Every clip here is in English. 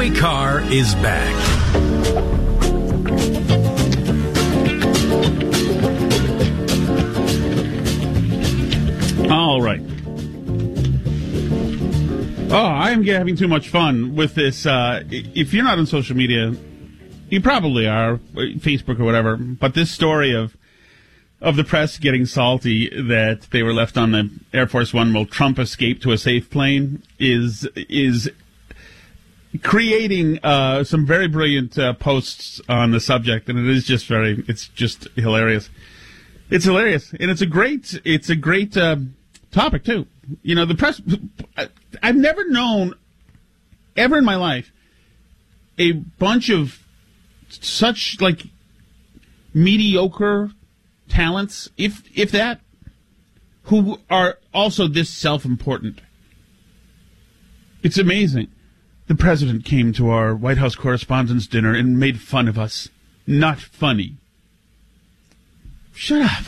Howie Carr is back. All right. Oh, I am having too much fun with this. If you're not on social media, you probably are, Facebook or whatever, but this story of the press getting salty that they were left on the Air Force One while Trump escaped to a safe plane is creating some very brilliant posts on the subject, and it's just hilarious. It's hilarious, and it's a great topic too. You know, the press. I've never known ever in my life a bunch of such mediocre talents, if that, who are also this self-important. It's amazing. The president came to our White House Correspondents' Dinner and made fun of us. Not funny. Shut up.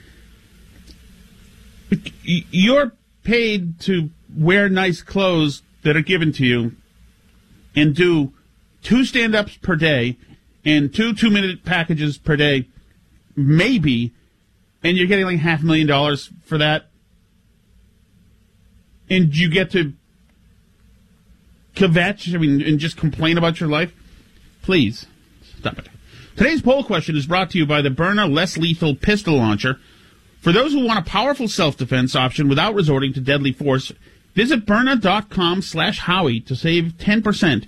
You're paid to wear nice clothes that are given to you and do 2 stand-ups per day and 2 2-minute packages per day, maybe, and you're getting $500,000 for that. And you get to kvetch, and just complain about your life? Please, stop it. Today's poll question is brought to you by the Byrna Less Lethal Pistol Launcher. For those who want a powerful self-defense option without resorting to deadly force, visit Byrna.com/Howie to save 10%.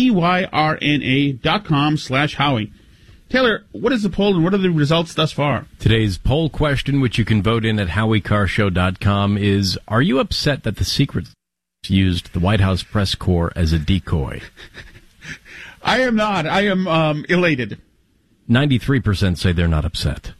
BYRNA.com/Howie. Taylor, what is the poll and what are the results thus far? Today's poll question, which you can vote in at HowieCarrShow.com, is: are you upset that the Secret used the White House press corps as a decoy? I am not. I am elated. 93% say they're not upset.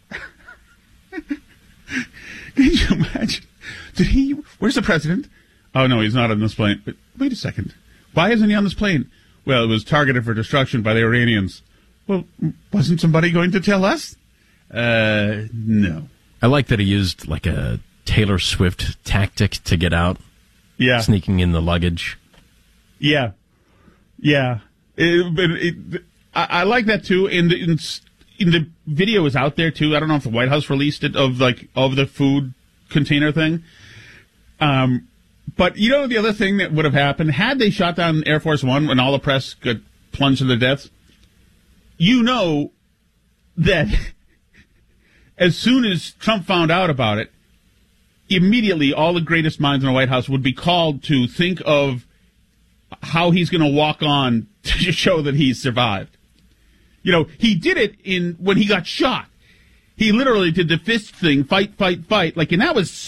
Can you imagine? Where's the president? Oh, no, he's not on this plane. But wait a second. Why isn't he on this plane? Well, it was targeted for destruction by the Iranians. Well, wasn't somebody going to tell us? No. I like that he used a Taylor Swift tactic to get out. Yeah. Sneaking in the luggage. Yeah. Yeah. I like that, too. And the video is out there, too. I don't know if the White House released it of the food container thing. But you know the other thing that would have happened had they shot down Air Force One when all the press got plunged to their deaths? You know that as soon as Trump found out about it, immediately all the greatest minds in the White House would be called to think of how he's going to walk on to show that he's survived. You know, he did it when he got shot. He literally did the fist thing, fight, fight, fight. And that was